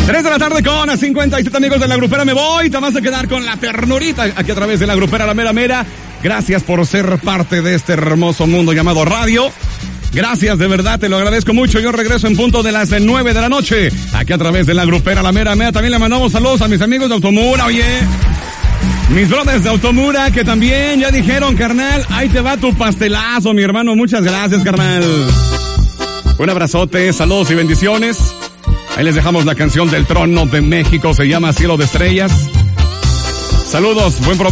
3 de la tarde con 57 amigos de La Grupera. Me voy, te vas a quedar con la ternurita aquí a través de La Grupera, la mera mera. Gracias por ser parte de este hermoso mundo llamado radio. Gracias, de verdad, te lo agradezco mucho. Yo regreso en punto de las 9 de la noche, aquí a través de La Grupera, la mera mera. También le mandamos saludos a mis amigos de Automura, oye. Mis brothers de Automura que también ya dijeron, carnal, ahí te va tu pastelazo, mi hermano. Muchas gracias, carnal. Un abrazote, saludos y bendiciones. Ahí les dejamos la canción del Trono de México, se llama Cielo de Estrellas. Saludos, buen provecho.